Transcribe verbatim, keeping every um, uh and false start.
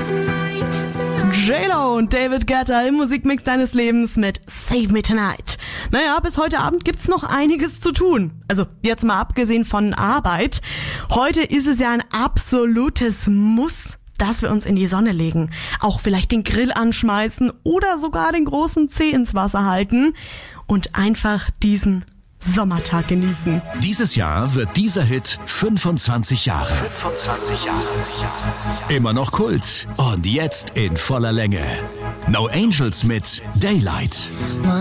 J-Lo und David Guetta im Musikmix deines Lebens mit Save Me Tonight. Naja, bis heute Abend gibt's noch einiges zu tun. Also jetzt mal abgesehen von Arbeit. Heute ist es ja ein absolutes Muss, dass wir uns in die Sonne legen. Auch vielleicht den Grill anschmeißen oder sogar den großen Zeh ins Wasser halten und einfach diesen Sommertag genießen. Dieses Jahr wird dieser Hit fünfundzwanzig Jahre. fünfundzwanzig Jahre. Immer noch Kult und jetzt in voller Länge. No Angels mit Daylight.